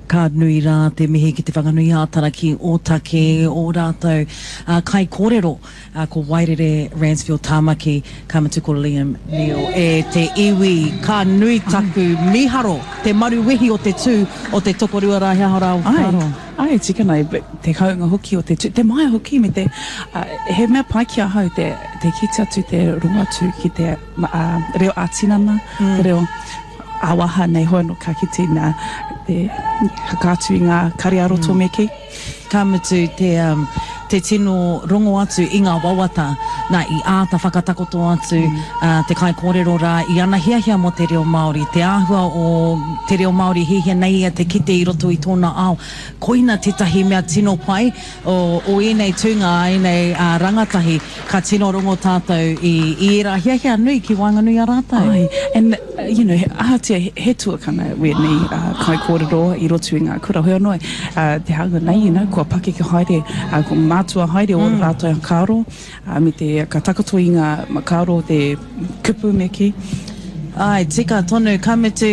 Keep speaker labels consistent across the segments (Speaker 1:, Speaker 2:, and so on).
Speaker 1: ka nui rā te mihi ki te whanganui ātara ki Ōtake o rātou kai kōrero ko Wairere Ransfield Tāmaki Kamatuko Liam Neal e te iwi ka nui taku miharo te maruwehi o te tū o te tokorua rā hiahora o whakaro.
Speaker 2: Ai, tika nei, te kaunga hoki o te tū, te mai hoki me te, he mea pai ki ahau te kiti atu te runga tū ki te reo ātinana, te reo awaha nei hoa no ka kiti nā te hakatu i ngā kariaro tōmeki.
Speaker 1: Ka mutu te tino rongo atu i ngā wawata nā i āta whakatakoto atu te kai kōrero rā i ana hiahia mo te reo Māori. Te āhua o te reo Māori hihia nei a te kite i roto i tōna ao. Koina tetahi mea tino pai o enei tūnga, enei rangatahi ka tino rongo tātou i era hiahia nui ki Wainganui a rātou.
Speaker 2: Ai, and you know, ahatia he tuakana wēnei kai kōrero i roto i ngā kura hoi anoi. Te hanga nei, you know, kua pake ki haere, ko mātua haere o rātou hakaro, me te ka takato i ngā makaro, te kupu me ki.
Speaker 1: Ai, tika tonu, ka mutu,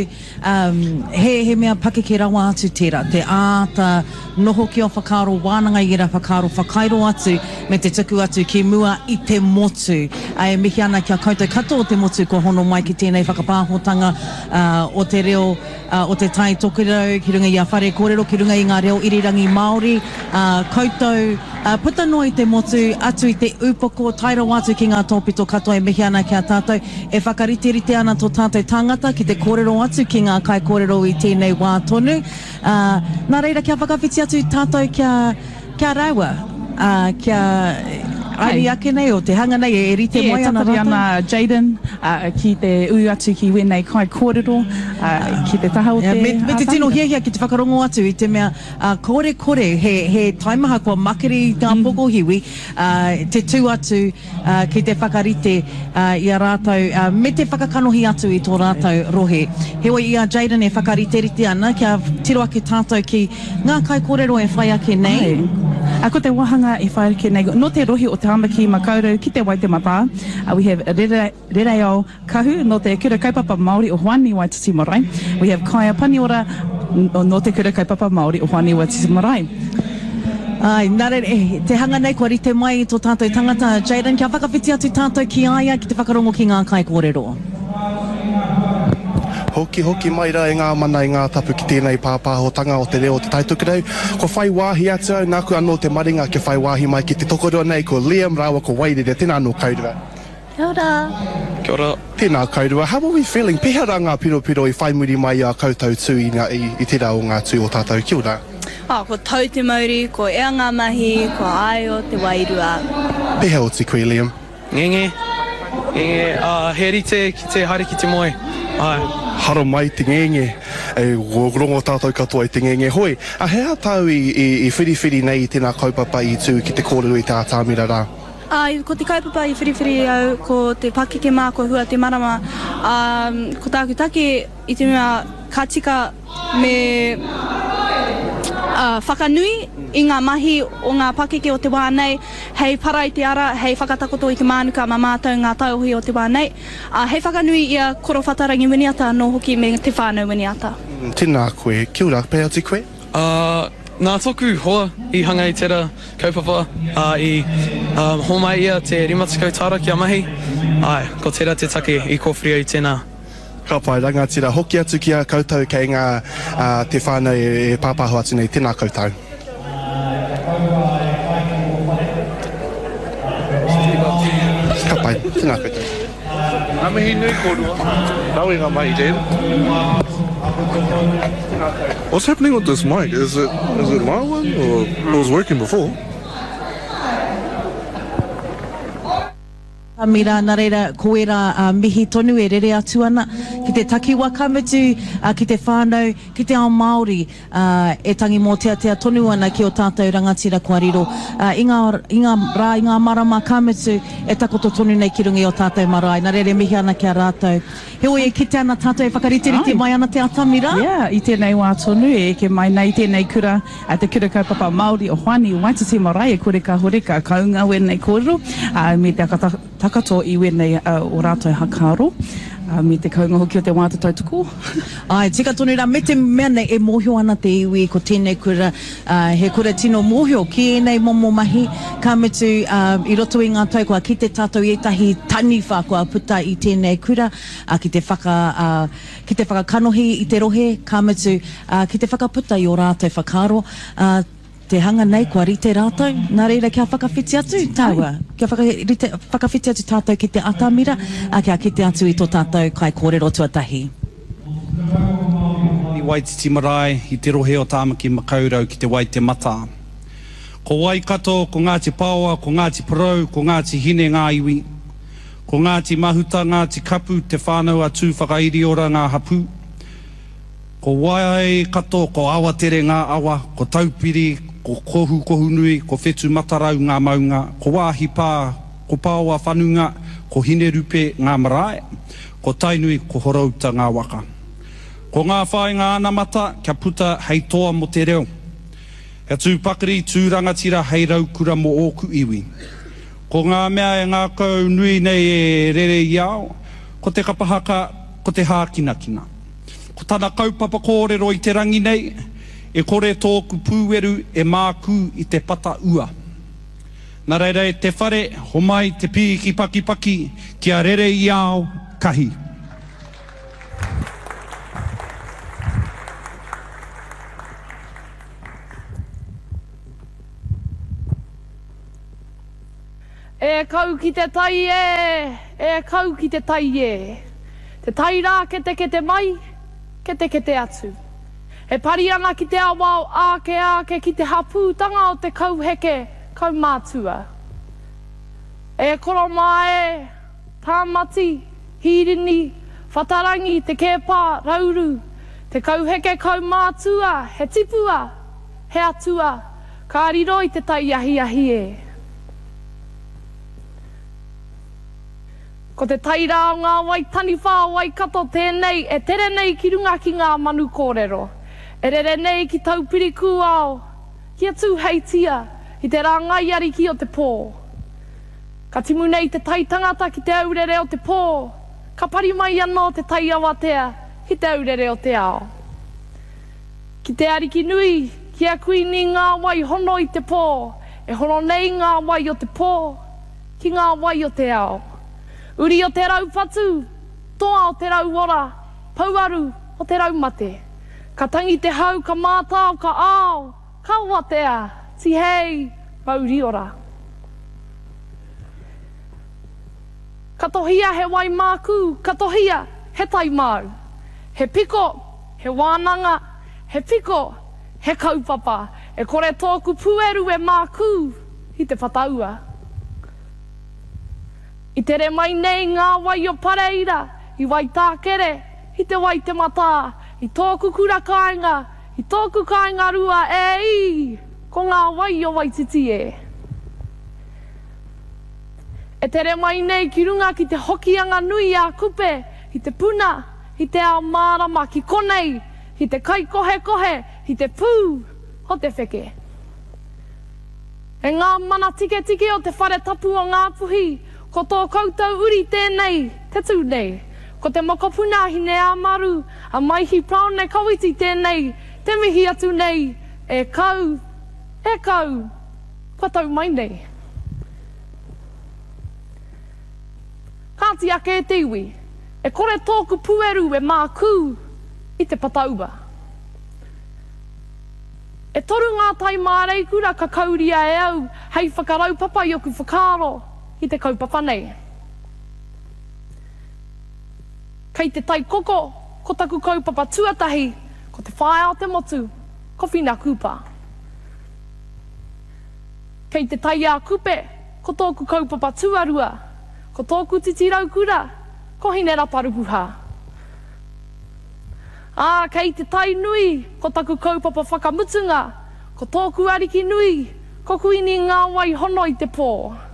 Speaker 1: he mea pake ki rawa atu tērā, te āta noho ki o whakaro, wānanga i ra whakaro, whakairo atu, me te tuku atu ki mua i te motu. Ai, mihi ana kia koutou kato o te motu ko hono mai ki tēnei whakapāhotanga o te reo, o te tai tokerau, ki runga i a whare kōrero, ki runga i ngā reo irirangi Māori, koutou puta noi te motu atu i te upoko, tairo atu ki ngā tōpito katoa e mihi ana kia tātou, e whakariterite ana tō tātou tangata ki te kōrero atu ki ngā kai kōrero i tēnei wā tonu. Nā reira kia whakawhiti atu tātou kia rawa, kia ari ake nei o te hanga nei e rite mai ana rātou.
Speaker 2: Ana Jaden ki te ui atu ki wenei kai kōrero, ki te taha o te...
Speaker 1: Me te tino hiahia ki te whakarongo atu i te mea kore he taimaha kua makiri i ngā poko hiwi, te tū atu ki te whakarite i a rātou, me te whakakanohi atu i tō rātou rohe. Heoi i a Jaden e whakariterite ana, kia tiro ake tātou ki ngā kai kōrero e whai ake nei.
Speaker 2: Ko te wahanga e whai ake nei, no te rohi o te Tāmaki Makaurau ki te Waitemata. We have Rereo Kahu no te kura kaupapa Māori o Hoani Waititi Marae. We have Kaia Paniora no te kura kaupapa Māori o Hoani Waititi Marae.
Speaker 1: Ai, nare, te hanga nei kua rite mai i tō tātou tangata. Jaden, kia whakawhiti atu tātou ki aia ki te whakarongo ki ngā kai kōrero.
Speaker 3: Hoki mai rā e ngā mana i ngā tapu ki tēnei pāpāhotanga o te reo o te taitukerau. Ko whai wāhi atu au, nāku anō te maringa ke whai wāhi mai ki te tokorua nei ko Liam Rawa ko Wairere. Tēnā anō kaurua.
Speaker 4: Kia ora.
Speaker 3: Kia ora. Tēnā kaurua. How are we feeling? Pehea rā ngā piro i whai muri mai a koutou tū i te rā o ngā tū o tātou. Kia ora.
Speaker 4: Ko Tau te Mauri, ko Ea Ngā Mahi, ko Aio te Wairua.
Speaker 3: Pehea o te koe, Liam?
Speaker 5: Ngenge. He rite ki te haere ki te moe. Ai.
Speaker 3: Haro mai te ngenge, rongo tātou katoa i te ngenge. Hoi, hea tau i whiriwhiri nei i tēnā kaupapa i tū ki te kōrero i te ātāmira rā?
Speaker 4: Ko te kaupapa i whiriwhiri au, ko te pakeke mā, ko hua te marama. Ko tāku take i te mea ka tika me whakanui i ngā mahi o ngā pakeke o te wā nei, hei para i te ara, hei whakatakoto i te mānuka ma mātou ngā tauhi o te wā nei. Hei whakanui ia koro whatarangi winiata no hoki me te whānau winiata.
Speaker 3: Tēnā koe, kia ora, pēr te koe?
Speaker 5: Nā toku hoa i hanga i tērā kaupapa, i ho mai ia te rimatikau tāra ki a mahi. Ai, ko tērā te take i kōwhiria i tēnā.
Speaker 3: Ka pai, rangatira, hoki atu ki a koutou kei ngā te whānau e pāpāho atu nei, tēnā koutou. Ka pai, tēnā koutou.
Speaker 6: Ngā mihi nui kōrua. Nau i ngā mahi, Jaden. What's happening with this mic? Is it my one or it was working before?
Speaker 1: Mira, nā reira, koe rā mihi tonu e rere atu ana, ki te takiwa kamutu, ki te whānau, ki te ao Māori, e tangi mō tea tonu ana ki o tātou rangatira kua riro. I ngā marama kamutu, e takoto tonu nei ki rungi o tātou marae. Nā reire mihi ana kia rātou. Heoi e kite ana tātou e whakariterite mai ana te atamira?
Speaker 2: Yeah, i tēnei wā tonu e ke mai nei tēnei kura, te kura kaupapa Māori o Hoani Waititi Marae, e kore ka hore ka kaunga wenei kōrero, me te takato i wenei o rātou hakaro. Me te kaunga hoki o te wātu tautuko.
Speaker 1: Ai, tika tonu rā, me te mea nei e mōhio ana te iwi ko tēnei kura, he kura tino mōhio ki enei momo mahi, ka mitu i roto i ngā tau kua ki te tātou i tahi tani whākua puta i tēnei kura, ki te whakakanohi i te rohe, ka mitu ki te whakaputa i o rātou whakaro, te hanga nei kua rite rātou, nā reira kia whakawhiti atu tāua. Kia whakawhiti atu tātou ki te atamira, kia kite atu i tō tātou kai kōrero tuatahi.
Speaker 7: I Waititi marae, i te rohe o tāmaki makaurau ki te Waite mata. Ko Waikato, ko Ngāti Paoa, ko Ngāti Parau, ko Ngāti Hine ngā iwi. Ko Ngāti Mahuta, Ngāti Kapu, te whānau atu whakairi ora ngā hapu. Ko Waikato, ko Awatere ngā awa, ko Taupiri, ko kohu nui, ko whetu matarau ngā maunga, ko wāhi pā, ko Paoa whanunga, ko Hine rupe ngā marae, ko Tainui, ko Horauta ngā waka. Ko ngā whai ngā anamata, kia puta hei toa mo te reo. He tūpakari tūrangatira hei raukura mo ōku iwi. Ko ngā mea e ngā kau nui nei e rere iau, ko te kapahaka, ko te hākinakina. Ko tāna kaupapa kōrero i te rangi nei, e kore tōku pūweru e māku i te pata ua. Nā reira e te whare, ho mai te pīki paki, kia rere iau kahi.
Speaker 8: E kau ki te tai e kau ki te tai e. Te tai rā kete mai, kete atu. E pari ana ki te awao ake ki te hapūtanga o te kauheke, kaumātua. E koro mai, tāmati, hirini, whatarangi, te kēpā, rauru, te kauheke, kaumātua, he tipua, he atua, ka riro i te tai ahi e. Ko te taira o ngā wai taniwha o Waikato tēnei, e tere nei ki runga ki ngā manu kōrero. E rere nei ki taupiri kūao, kia tū heitia, i te rāngai ariki o te pō. Ka timu nei te tai tangata ki te aurere o te pō, ka pari mai anō te tai awatea ki te aurere o te ao. Ki te ariki nui, kia kuini ngā wai hono i te pō, e hono nei ngā wai o te pō, ki ngā wai o te ao. Uri o te raupatu, toa o te rau ora, pauaru o te raumate. Ka tangi te hau, ka mātau, ka ao, ka watea, ti hei, mauri ora. Ka tohia he wai māku, ka tohia he tai mau. He piko, he wānanga, he piko, he kaupapa. E kore tōku pueru e māku i te whataua. I tere mai nei ngā wai o Pareira, i wai tākere, i te wai te mata, i tōku kura kāinga, i tōku kāinga rua ko ngā wai o Waititi e. E tere mai nei ki runga ki te hokianga nui a kupe, i te puna, i te ao mārama ki konei, i te kai kohe, i te pū o te wheke. E ngā mana tike o te whare tapu o ngā puhi, ko tō koutou uri tēnei, te tū nei. Ko te mokopuna hine a maru, a maihi praone kawiti tēnei, te mihi atu nei, e kau, ko tau mai nei. Kāti ake e te iwi, e kore tōku pueru e māku i te pataua. E toru ngā tai mārei kura ka kauria e au, hei whakarau papa i oku whakaro, i te kaupapa nei. Kei te tai koko, ko taku kaupapa tuatahi, ko te whae o te motu, ko whina kupa. Kei te tai a kupe, ko tōku kaupapa tuarua, ko tōku titirau kura, ko hine raparupuha. Kei te tai nui, ko taku kaupapa whakamutunga, ko tōku ariki nui, ko kuini ngā wai hono i te pō.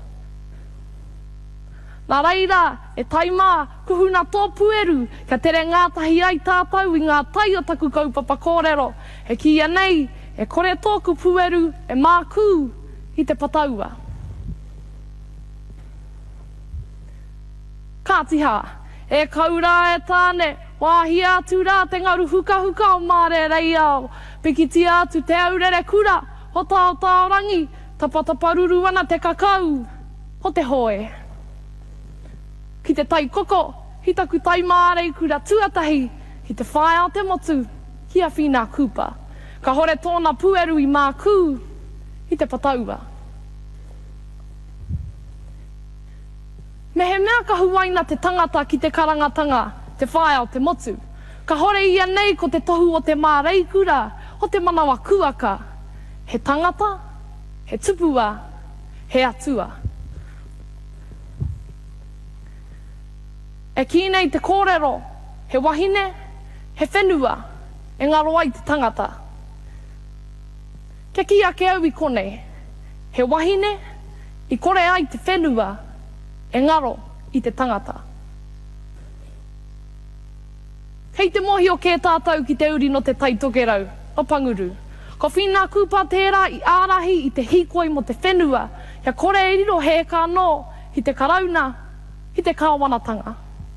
Speaker 8: Nā reira, e taimā, kuhuna tō pueru, ka tere ngātahi ai tātou i ngā tai o taku kaupapa kōrero. He kia nei, e kore tōku pueru, e māku i te pataua. Kātiha, E kaura e tāne, wāhi atu rā te ngaru huka o māre rei au. Pikiti atu te aurere kura, ho tāo tāorangi, tapataparuru ana te kakau, ho te hoe. Ki te tai koko, hitaku tai mārei kura tuatahi, ki te whae o te motu, ki a whina kupa. Ka hore tōna pueru i māku, i te pataua. Me he mea ka huaina te tangata ki te karangatanga, te whae o te motu. Ka hore ia nei ko te tohu o te mārei kura, o te manawa kuaka. He tangata, he tupua, he atua. E ki nei te kōrero, he wahine, he whenua, e ngaro ai te tangata. Ke ki ake au I konei, he wahine, I kore ai te whenua, e ngaro I te tangata. Hei te mohi o kē tātou ki te uri no te taitokerau, o Panguru. Ko whina kupa tērā I ārahi I te hikoi mo te whenua, hea kore e riro he ka no, I te karauna, I te kāwanatanga.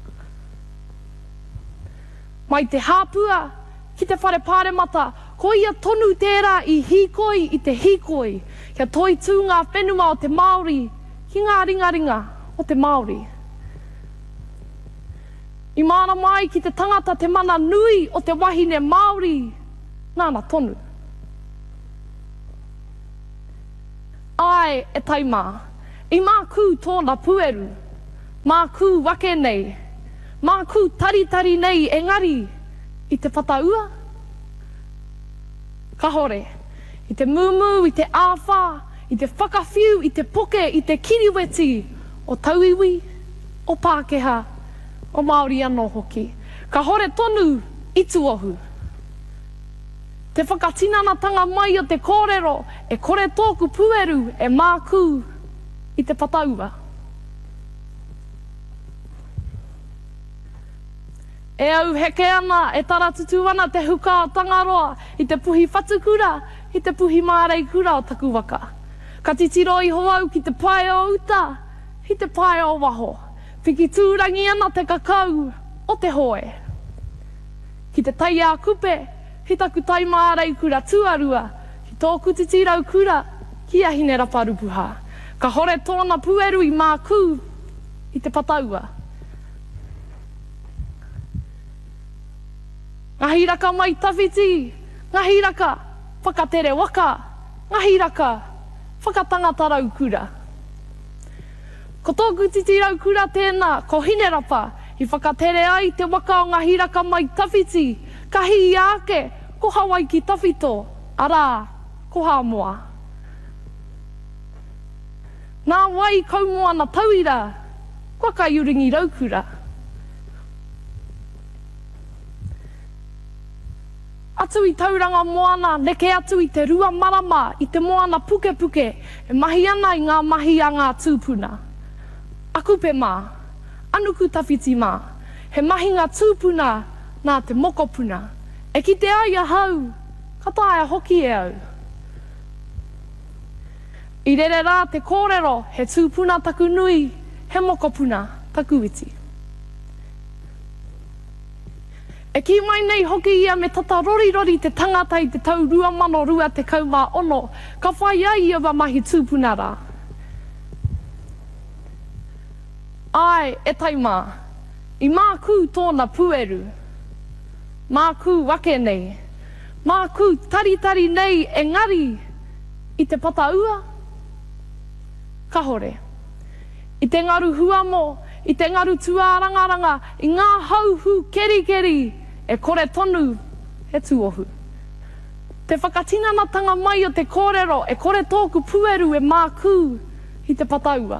Speaker 8: Mai te hāpua, ki te whare pāremata, ko ia tonu tērā I hikoi I te hikoi, kia toi tū ngā whenua o te Māori, ki ngā ringaringa o te Māori. I māna mai ki te tangata te mana nui o te wahine Māori, nāna tonu. Ai, e taimā, I māku tōna pueru, māku wake nei, māku taritari nei engari I te pataua. Ka hore, I te mumu, I te āwha, I te whakawhiu, I te poke, I te kiriweti o tauiwi, o Pākehā, o Māori anō hoki. Ka hore tonu I tuohu. Te whakatinanatanga mai o te kōrero, e kore tōku pueru, e māku I te pataua. E au heke ana, e taratutu ana te huka o Tangaroa, I te puhi whatukura, I te puhi mārei kura o taku waka. Ka titiro I hoau ki te pae o uta, I te pae o waho. Whiki tūrangi ana te kakau o te hoe. Ki te tai a kupe, hi taku tai mārei kura tuarua, ki tōku titirau kura, ki a hine raparupuha. Ka hore tōna pueru I māku, I te pataua. Ngahi raka mai tawhiti, ngahi raka whakatere waka, ngahi raka whakatangatarau kura. Ko tōku titirau kura tēnā, ko hine rapa, I whakatere ai te waka o ngahi raka mai tawhiti, kahi I ake, ko Hawaii ki tawhito, arā, ko Hāmoa. Nā wai kaumoana tauira, kua ka iuringi raukura. Atu I tauranga moana, neke atu I te rua marama, I te moana puke puke, e mahi ana I ngā mahi a ngā tūpuna. Akupe mā, anuku tawhiti mā, he mahi ngā tūpuna nā te mokopuna. E ki te ai a hau, kata ai a hoki e au. I rere rā te kōrero, he tūpuna taku nui, he mokopuna taku iti. E ki mai nei hoki ia me tata rori te tangata I te tau 2002 te kaumā ono, ka whai ai ia wa mahi tūpuna rā. Ai, e taimā, I māku tōna pueru, māku wake nei, māku taritari nei engari I te pataua. Ka hore, I te ngaru huamo, I te ngaru tuārangaranga, I ngā hauhu keri, e kore tonu, he tuohu. Te whakatinanatanga mai o te kōrero, e kore tōku pueru e māku I te pataua.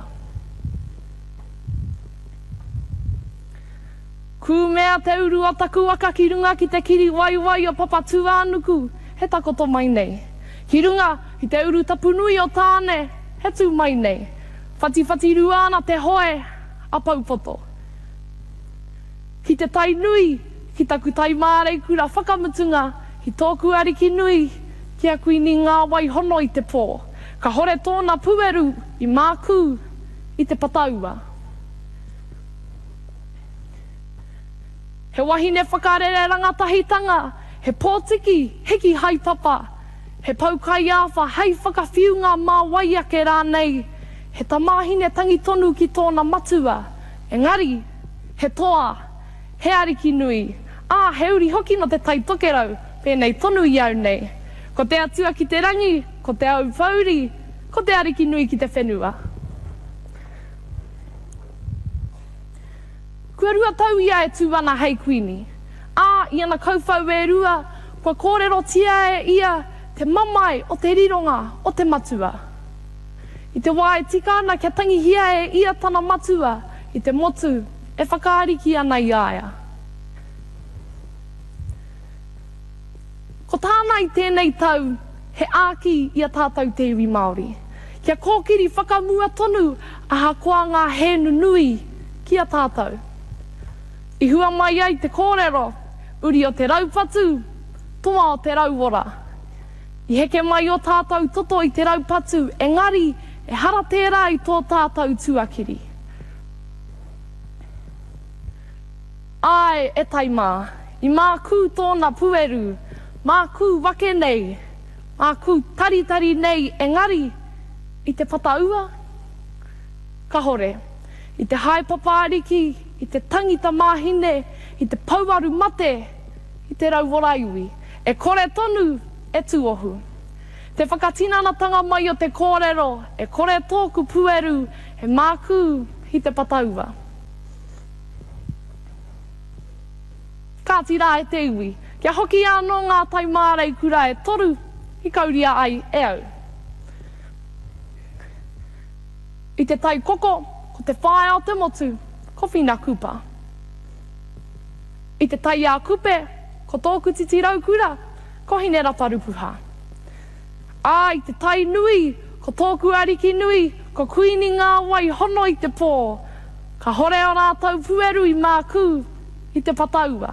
Speaker 8: Ku mea te uru o taku waka ki runga ki te kiri waiwai o Papa Tuanuku, he takoto mai nei. Ki runga, I te uru tapunui o tāne, he tū mai nei. Whati ruana te hoe, a paupoto. Ki te tai nui, ki taku tai mārei kura whakamutunga, ki tōku ariki nui, ki a kuini ngā wai hono I te pō. Ka hore tōna pueru I māku I te pataua. He wahine whakarere rangatahitanga, he pōtiki, heki haipapa, he paukai awha, hei whakawhiunga mā waiake rānei, he tamahine tangi tonu ki tōna matua, engari, he toa, he ariki nui, he uri hoki no te tai tokerau, pēnei tonu iau nei. Ko te atua ki te rangi, ko te au whauri, ko te ariki nui ki te whenua. Kua rua tau ia e tūwana hei kuini. Ia na kauwhau e rua, kua kōrero tia e ia te mamai o te rironga o te matua. I te wā e tika ana kia tangihia e ia tana matua, i te motu e whakaariki ana i aia. Ko tāna i tēnei tau, he āki i a tātou te iwi Māori. Kia kōkiri whakamua tonu a hakoa ngā hēnu nui ki a tātou. I hua mai ai te kōrero, uri o te raupatu, toa o te rauora. I heke mai o tātou toto i te raupatu, engari e hara tērā i tō tātou tuakiri. Ai, e taimā, i māku tōna pueru, māku wake nei, māku taritari nei, engari, i te pataua, ka hore, i te haipapa ariki, i te tangita māhine, i te pauaru mate, i te rauworaiwi. E kore tonu, e tuohu. Te whakatinanatanga mai o te kōrero, e kore tōku pueru, he māku i te pataua. Ka tira e te iwi, kia hoki anō ngā taimārei kura e toru, i kauria ai e au. I te tai koko, ko te whae o te motu, ko whina kupa. I te tai a kupe, ko tōku titi raukura, ko hine raparupuha. I te tai nui, ko tōku ariki nui, ko kuini ngā wai hono i te pō. Ka hore o rātau pueru i māku, i te pataua.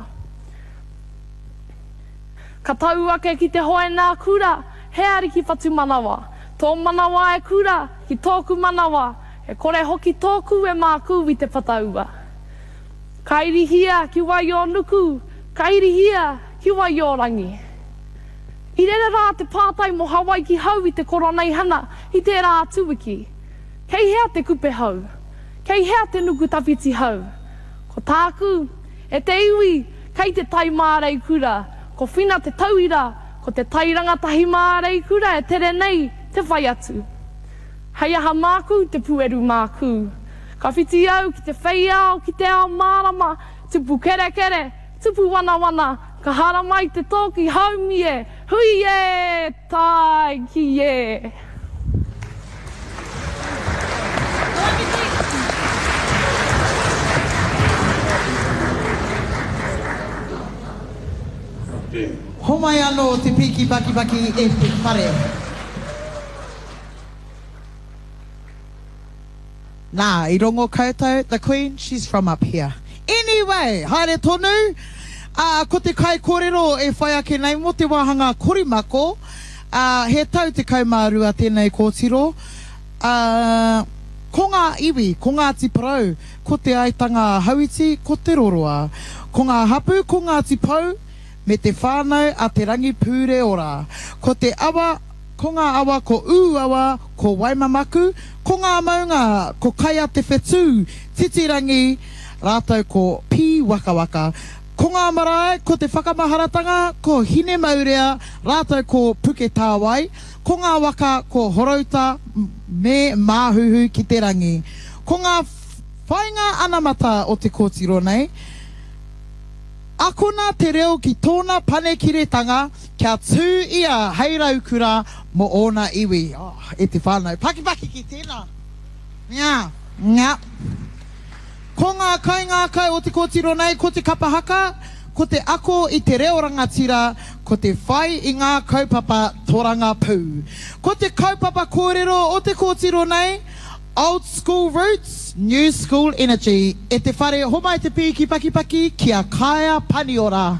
Speaker 8: Ka tau ake ki te hoe nā kura, he ariki whatu manawa. Tō manawa e kura, ki tōku manawa, e kore hoki tōku e māku i te pataua. Kairihia ki wai o nuku, kairihia ki wai o rangi. I rere rā te pātai mo Hawaii ki hau i te koronei hana, i te rā tuiki. Kei hea te kupe hau, kei hea te nuku tawhiti hau. Ko tāku, e te iwi, kei te tai mārei kura, ko whina te tauira, ko te tairanga tahi mārei kura e tere nei te whai atu. Hei aha māku te pueru māku. Ka whiti au ki te whai au, ki te ao mārama, tupu kere kere, tupu wana wana, ka hara mai te tōki haumi e, hui e, tai ki e.
Speaker 9: Homai anō te piki baki baki e te whare. Nā, I rongo koutou, the Queen, she's from up here. Anyway, haere tonu, ko te kai kōrero e whai ake nei mo te wāhanga korimako, he tau te kaumārua tēnei kōtiro, ko ngā iwi, ko ngā tiparau, ko te aitanga hauiti, ko te roroa, ko ngā hapu, ko ngā tipau, me te whānau a te rangi pūre ora, ko te awa, ko ngā awa, ko awa, ko waimamaku, ko ngā maunga, ko kaia te whetū, titirangi, rātou ko pi waka waka. Ko ngā marae, ko te whakamaharatanga, ko hine maurea, rātou ko puke tāwai, ko ngā waka, ko horauta, me māhuhu ki te rangi. Ko ngā whainga anamata o te kōtiro nei, akona te reo ki tōna panekiretanga, kia tū ia heirau kura mo ōna iwi. E te whānau. Paki paki ki tēnā. Ngā. Ko ngā kai o te kōtiro nei, ko te kapahaka, ko te ako i te reo rangatira, ko te whai i ngā kaupapa toranga pū. Ko te kaupapa kōrero o te kōtiro nei, old school roots, new school energy. E te whare homai te pī ki paki paki, kia kaia paniora.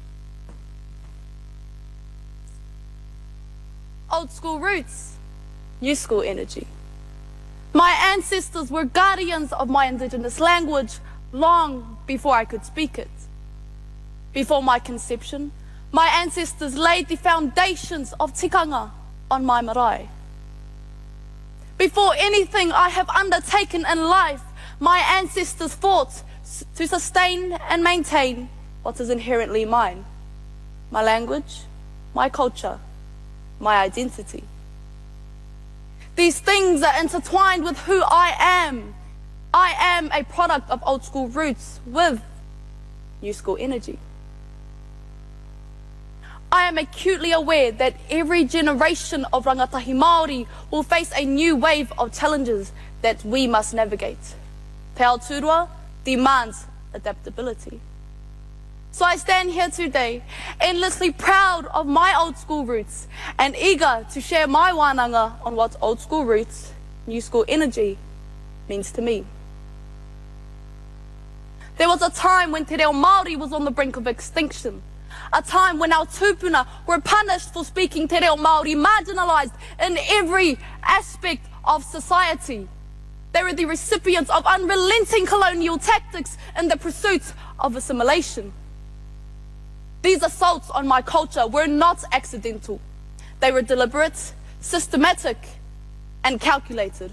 Speaker 8: Old school roots,
Speaker 4: New School Energy. My ancestors were guardians of my Indigenous language long before I could speak it. Before my conception, my ancestors laid the foundations of tikanga on my marae. Before anything I have undertaken in life, my ancestors fought to sustain and maintain what is inherently mine: my language, my culture, my identity. These things are intertwined with who I am. I am a product of old school roots with new school energy. I am acutely aware that every generation of rangatahi Māori will face a new wave of challenges that we must navigate. Te Aotearoa demands adaptability. So I stand here today, endlessly proud of my old school roots and eager to share my wānanga on what old school roots, new school energy means to me. There was a time when te reo Māori was on the brink of extinction. A time when our tūpuna were punished for speaking te reo Māori, marginalised in every aspect of society. They were the recipients of unrelenting colonial tactics in the pursuit of assimilation. These assaults on my culture were not accidental. They were deliberate, systematic, and calculated.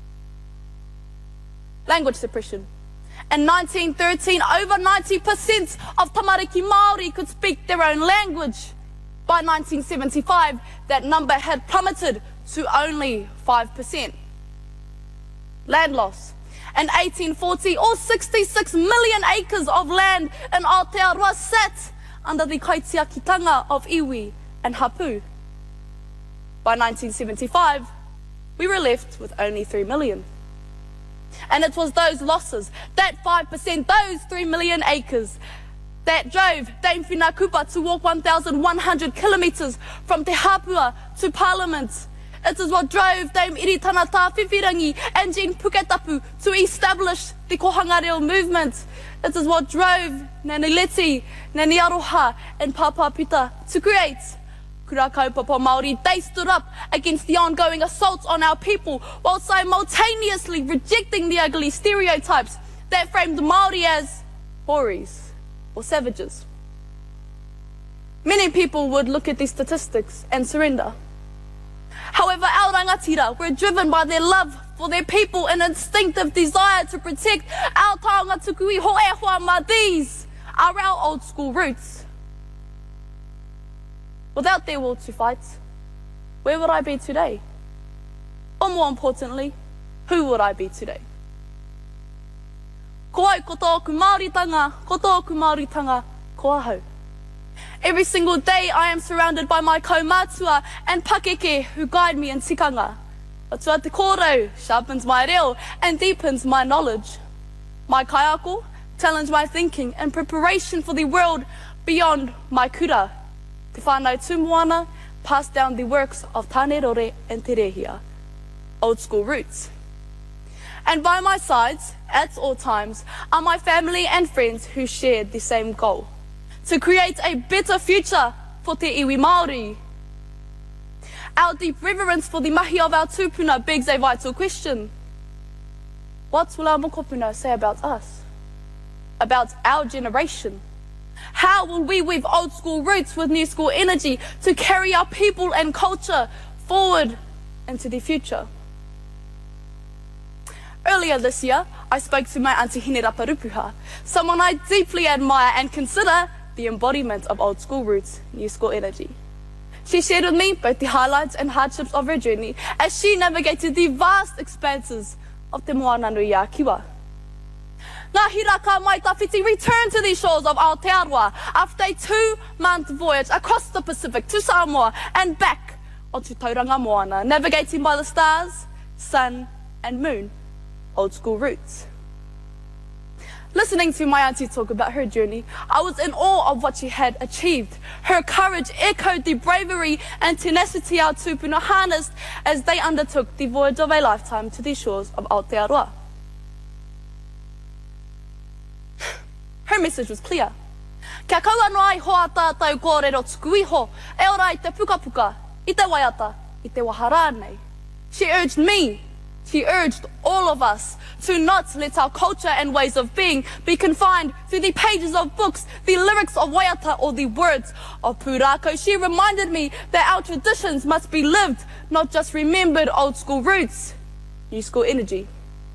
Speaker 4: Language suppression. In 1913, over 90% of tamariki Māori could speak their own language. By 1975, that number had plummeted to only 5%. Land loss. In 1840, all 66 million acres of land in Aotearoa sat under the kaitiakitanga of iwi and hapu. By 1975, we were left with only 3 million. And it was those losses, that 5%, those 3 million acres, that drove Dame Whina Kupa to walk 1,100 kilometres from Te Hapua to Parliament. It is what drove Dame Iritana Tāwhiwhirangi and Jean Puketapu to establish the Kohanga Reo movement. It is what drove Nani Leti, Nani Aroha and Papa Pita to create Kura Kaupapa Māori. They stood up against the ongoing assaults on our people while simultaneously rejecting the ugly stereotypes that framed Māori as horis or savages. Many people would look at these statistics and surrender. However, our rangatira were driven by their love for their people and instinctive desire to protect our taonga tukui hoehua ma. These are our old school roots. Without their will to fight, where would I be today? Or more importantly, who would I be today? Ko au ko tōku Māoritanga, ko tōku Māoritanga, ko ahau. Every single day I am surrounded by my kaumātua and pakeke who guide me in tikanga. Atua te kōrau sharpens my reo and deepens my knowledge. My kaiako challenge my thinking in preparation for the world beyond my kura. Te whānau tūmoana pass down the works of Tāne Rore and Te Rehia, old school roots. And by my side, at all times, are my family and friends who shared the same goal: to create a better future for te iwi Māori. Our deep reverence for the mahi of our tūpuna begs a vital question. What will our mokopuna say about us? About our generation? How will we weave old school roots with new school energy to carry our people and culture forward into the future? Earlier this year, I spoke to my auntie Hine Raparupuha, someone I deeply admire and consider the embodiment of old school roots, new school energy. She shared with me both the highlights and hardships of her journey as she navigated the vast expanses of Te Moana Nui a Kiwa. Ngā Hiraka mai Tawhiti returned to the shores of Aotearoa after a 2-month voyage across the Pacific to Samoa and back onto Tauranga Moana, navigating by the stars, sun and moon, old school roots. Listening to my auntie talk about her journey, I was in awe of what she had achieved. Her courage echoed the bravery and tenacity our tūpuna harnessed as they undertook the voyage of a lifetime to the shores of Aotearoa. Her message was clear. Kia kaua no ai hoa tātou kōrero tuku iho, e ora i te puka puka, i te waiata, i te wahara nei. She urged me, she urged all of us to not let our culture and ways of being be confined to the pages of books, the lyrics of Waiata, or the words of Pūrākau. She reminded me that our traditions must be lived, not just remembered. Old school roots, new school energy.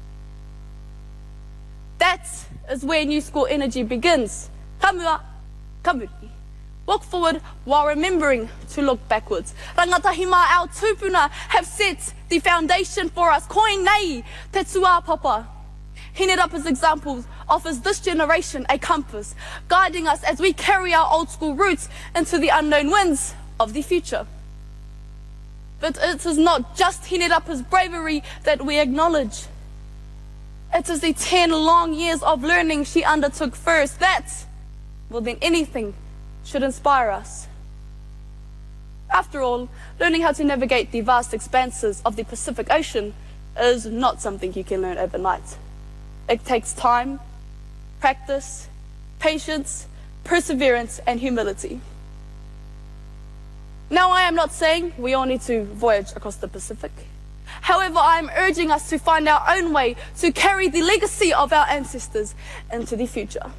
Speaker 4: That is where new school energy begins. Kamua, kamuri. Walk forward while remembering to look backwards. Rangatahima, our tupuna, have set the foundation for us. Koe nei, te tua papa. Hinerapa's examples offers this generation a compass, guiding us as we carry our old school roots into the unknown winds of the future. But it is not just Hinerapa's bravery that we acknowledge. It is the 10 long years of learning she undertook first that, more than anything, should inspire us. After all, learning how to navigate the vast expanses of the Pacific Ocean is not something you can learn overnight. It takes time, practice, patience, perseverance, and humility. Now, I am not saying we all need to voyage across the Pacific. However, I am urging us to find our own way to carry the legacy of our ancestors into the future.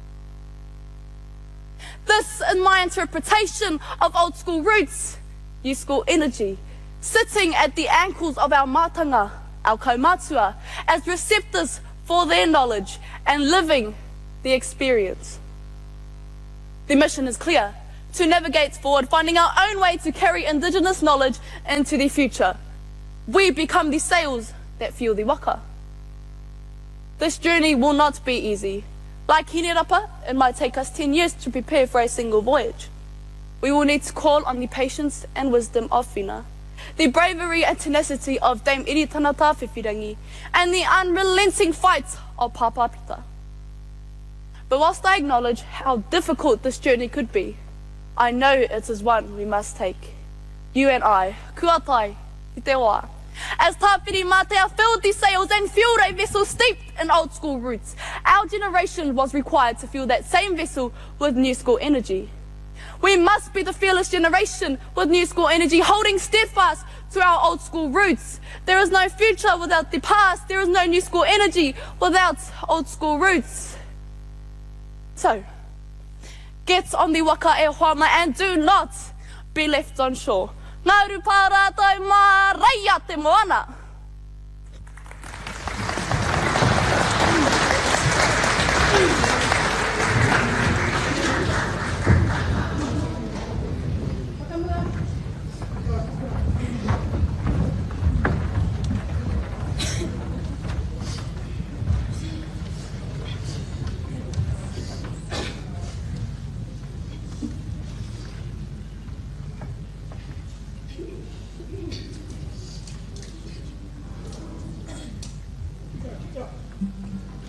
Speaker 4: This is my interpretation of old school roots, new school energy, sitting at the ankles of our mātanga, our kaumatua, as receptors for their knowledge and living the experience. The mission is clear: to navigate forward, finding our own way to carry Indigenous knowledge into the future. We become the sails that fuel the waka. This journey will not be easy. Like Hinerapa, it might take us 10 years to prepare for a single voyage. We will need to call on the patience and wisdom of Whina, the bravery and tenacity of Dame Iritanata Whiwhirangi, and the unrelenting fight of Papa Pita. But whilst I acknowledge how difficult this journey could be, I know it is one we must take. You and I, kuatai, i te wā. As Tāwhiri Mātea filled the sails and fueled a vessel steeped in old school roots, our generation was required to fuel that same vessel with new school energy. We must be the fearless generation with new school energy, holding steadfast to our old school roots. There is no future without the past. There is no new school energy without old school roots. So, get on the waka e Hoama and do not be left on shore. Ngā rupara tau mā reia te moana.